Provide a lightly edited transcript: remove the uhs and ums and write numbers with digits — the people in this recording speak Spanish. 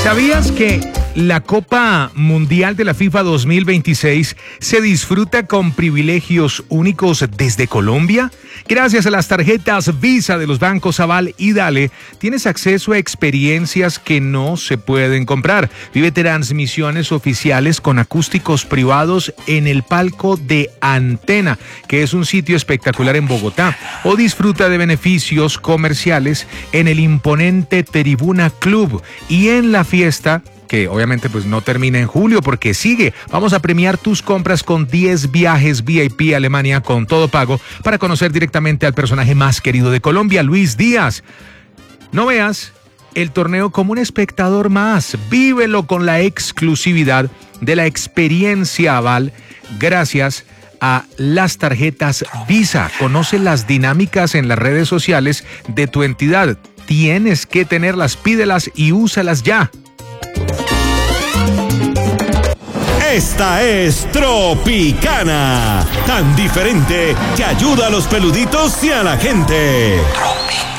¿Sabías que la Copa Mundial de la FIFA 2026 se disfruta con privilegios únicos desde Colombia? Gracias a las tarjetas Visa de los bancos Aval y Dale, tienes acceso a experiencias que no se pueden comprar. Vive transmisiones oficiales con acústicos privados en el palco de Antena, que es un sitio espectacular en Bogotá, o disfruta de beneficios comerciales en el imponente Tribuna Club y en la fiesta, que obviamente pues no termina en julio porque sigue. Vamos a premiar tus compras con 10 viajes VIP a Alemania con todo pago para conocer directamente al personaje más querido de Colombia, Luis Díaz. No veas el torneo como un espectador más, vívelo con la exclusividad de la experiencia Aval gracias a las tarjetas Visa. Conoce las dinámicas en las redes sociales de tu entidad. Tienes que tenerlas, pídelas y úsalas ya. Esta es Tropicana, tan diferente que ayuda a los peluditos y a la gente.